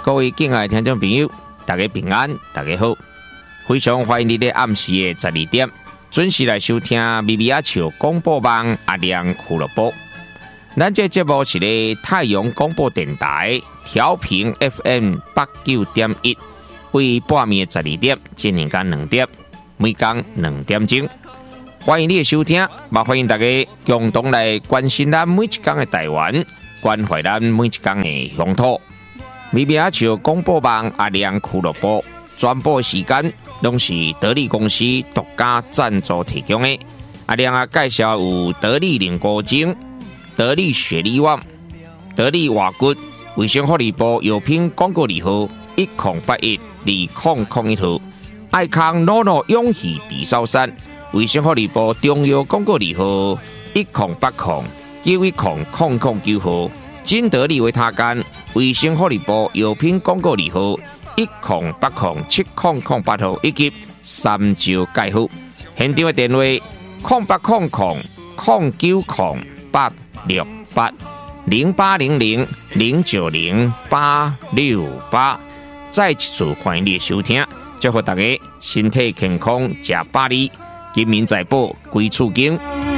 各位敬爱的听众朋友，大家平安，大家好，非常欢迎你在暗时的12点准时来收听咪咪阿笑广播网阿亮俱乐部。咱这节目是咧太阳广播电台调频 FM89.1，为半暝的12点进行到2点，每天2点钟。欢迎你的收听，也欢迎大家共同来关心咱每一天的台湾，关怀咱每一天的乡土。咪咪阿笑广播网阿亮俱乐部全部时间拢是得力公司独家赞助提供的。阿亮介绍有得力凝固精、得力雪力旺、得力瓦骨、卫生福利部药品广告字号10812001号，爱康诺诺永续地sau山。卫生福利部中药广告字号1080910009号，金得利维他干卫生福利部药品广告字号10807008号，以及三招介护。现场的电话0800090868，0800090868。再一次欢迎你的收听，祝福大家身体健康，吃百里，金民财宝归厝经。